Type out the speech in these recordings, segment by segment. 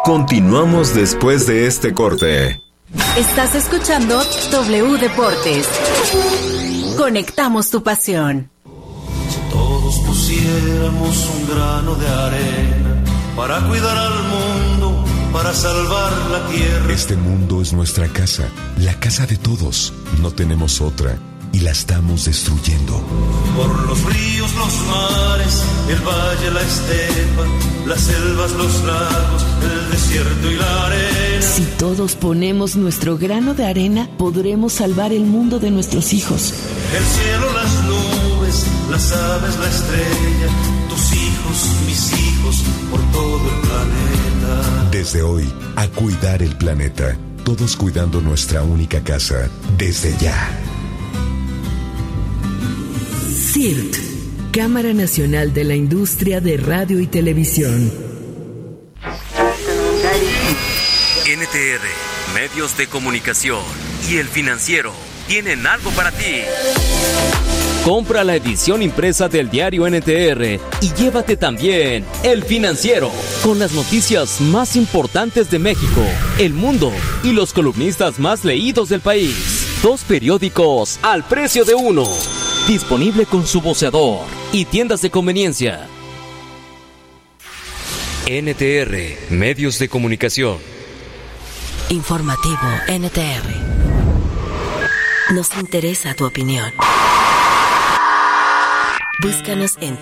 Continuamos después de este corte. Estás escuchando W Deportes. Conectamos tu pasión. Si todos pusiéramos un grano de arena para cuidar al mundo, para salvar la tierra. Este mundo es nuestra casa, la casa de todos. No tenemos otra y la estamos destruyendo. Por los ríos, los mares, el valle, la estepa, las selvas, los lagos, el desierto y la arena. Si todos ponemos nuestro grano de arena, podremos salvar el mundo de nuestros hijos. El cielo, las nubes, las aves, la estrella, tus hijos, mis hijos, por todo el planeta. Desde hoy, a cuidar el planeta. Todos cuidando nuestra única casa, desde ya. CIRT, Cámara Nacional de la Industria de Radio y Televisión. NTR, Medios de Comunicación y El Financiero tienen algo para ti. Compra la edición impresa del diario NTR y llévate también El Financiero, con las noticias más importantes de México, el mundo y los columnistas más leídos del país. 2 periódicos al precio de uno. Disponible con su voceador y tiendas de conveniencia. NTR, Medios de Comunicación. Informativo NTR. Nos interesa tu opinión. Búscanos en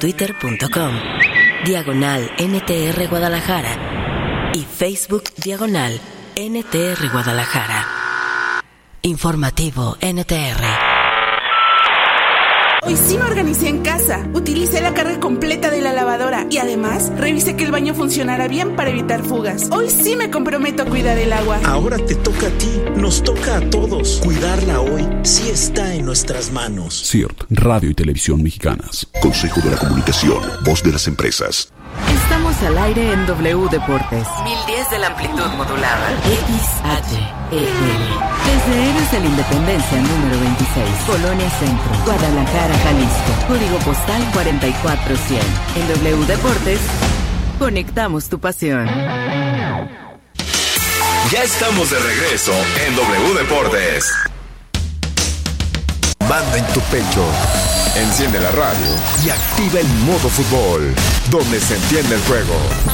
twitter.com/NTR Guadalajara y Facebook /NTR Guadalajara. Informativo NTR. Hoy sí me organicé en casa. Utilicé la carga completa de la lavadora y además revisé que el baño funcionara bien para evitar fugas. Hoy sí me comprometo a cuidar el agua. Ahora te toca a ti, nos toca a todos. Cuidarla hoy sí está en nuestras manos. CIRT, Radio y Televisión Mexicanas. Consejo de la Comunicación, voz de las empresas. Estamos al aire en W Deportes. 1010 de la amplitud modulada. XHEL. Desde Héroes de la Independencia, número 26. Colonia Centro, Guadalajara, Jalisco. Código postal 44100. En W Deportes, conectamos tu pasión. Ya estamos de regreso en W Deportes. Manda en tu pecho. Enciende la radio y activa el modo fútbol, donde se entiende el juego.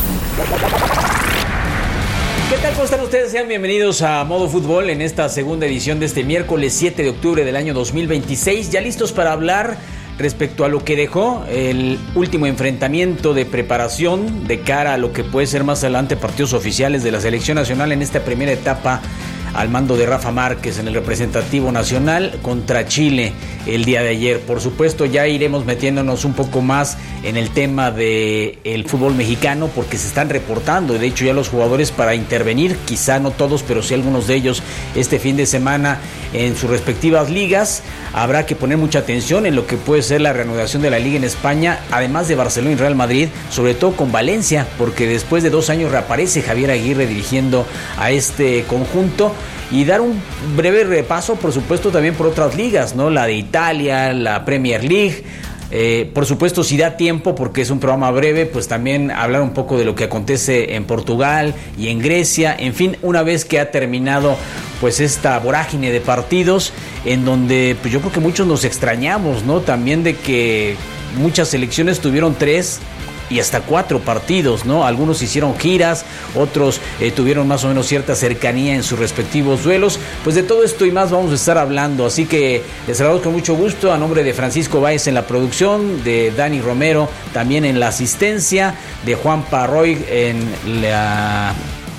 ¿Qué tal? ¿Cómo están ustedes? Sean bienvenidos a Modo Fútbol en esta segunda edición de este miércoles 7 de octubre del año 2026. Ya listos para hablar respecto a lo que dejó el último enfrentamiento de preparación de cara a lo que puede ser más adelante partidos oficiales de la selección nacional en esta primera etapa al mando de Rafa Márquez en el representativo nacional contra Chile el día de ayer. Por supuesto, ya iremos metiéndonos un poco más en el tema del fútbol mexicano porque se están reportando, de hecho ya los jugadores para intervenir, quizá no todos, pero sí algunos de ellos este fin de semana en sus respectivas ligas. Habrá que poner mucha atención en lo que puede ser la reanudación de la liga en España, además de Barcelona y Real Madrid, sobre todo con Valencia, porque después de 2 años reaparece Javier Aguirre dirigiendo a este conjunto. Y dar un breve repaso, por supuesto, también por otras ligas, ¿no? La de Italia, la Premier League. Por supuesto, si da tiempo, porque es un programa breve, pues también hablar un poco de lo que acontece en Portugal y en Grecia. En fin, una vez que ha terminado pues esta vorágine de partidos, en donde pues yo creo que muchos nos extrañamos, ¿no? También de que muchas selecciones tuvieron 3 y hasta 4 partidos, ¿no? Algunos hicieron giras, otros tuvieron más o menos cierta cercanía en sus respectivos duelos. Pues de todo esto y más vamos a estar hablando, así que les saludamos con mucho gusto a nombre de Francisco Báez en la producción, de Dani Romero también en la asistencia, de Juan Parroy en la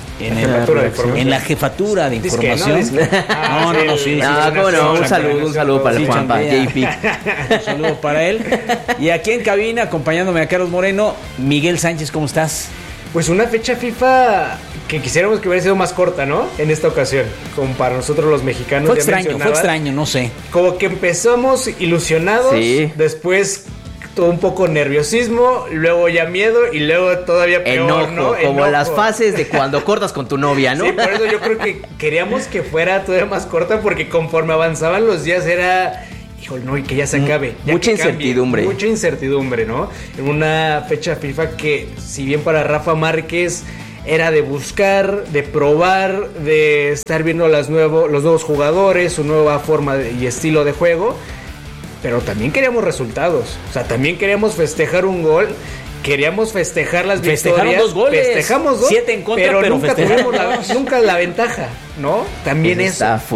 jefatura de información. Un saludo para el Juanpa, JP. Un saludo para él. Y aquí en cabina, acompañándome a Carlos Moreno, Miguel Sánchez, ¿cómo estás? Pues una fecha FIFA que quisiéramos que hubiera sido más corta, ¿no? En esta ocasión, como para nosotros los mexicanos. Fue extraño, no sé. Como que empezamos ilusionados, sí. Después todo un poco nerviosismo, luego ya miedo y luego todavía peor, ¿no? Como las fases de cuando cortas con tu novia, ¿no? Sí, por eso yo creo que queríamos que fuera todavía más corta, porque conforme avanzaban los días era... Híjole, no, y que ya se acabe. Ya mucha incertidumbre. Mucha incertidumbre, ¿no? En una fecha FIFA que, si bien para Rafa Márquez era de buscar, de probar, de estar viendo los nuevos jugadores, su nueva forma y estilo de juego, pero también queríamos resultados, o sea, también queríamos festejar un gol, queríamos festejar las victorias, 2 goles, festejamos 2, 7 en contra, pero nunca festejamos tuvimos nunca la ventaja, ¿no? También eso.